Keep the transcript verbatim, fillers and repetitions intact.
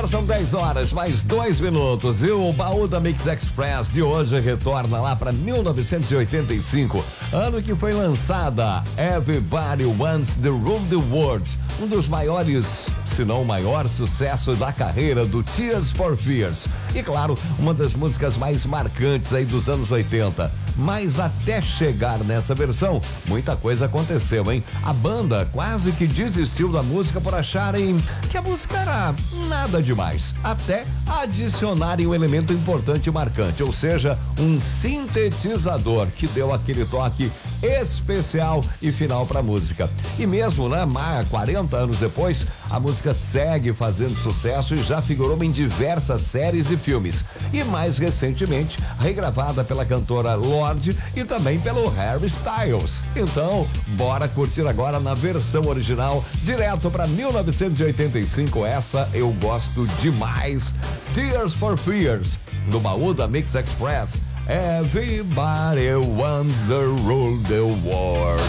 são dez horas, mais dois minutos. E o baú da Mix Express de hoje retorna lá para mil novecentos e oitenta e cinco, ano que foi lançada Everybody Wants to Rule the World, um dos maiores, se não o maior sucesso da carreira do Tears for Fears. E claro, uma das músicas mais marcantes aí dos anos oitenta. Mas até chegar nessa versão, muita coisa aconteceu, hein? A banda quase que desistiu da música por acharem que a música era nada demais, até adicionarem um elemento importante e marcante, ou seja, um sintetizador que deu aquele toque especial e final para a música. E mesmo, né, quarenta anos depois, a música segue fazendo sucesso e já figurou em diversas séries e filmes. E mais recentemente, regravada pela cantora Lorde e também pelo Harry Styles. Então, bora curtir agora na versão original, direto para mil novecentos e oitenta e cinco. Essa eu gosto demais. Tears for Fears, no baú da Mix Express. Everybody wants to rule the world.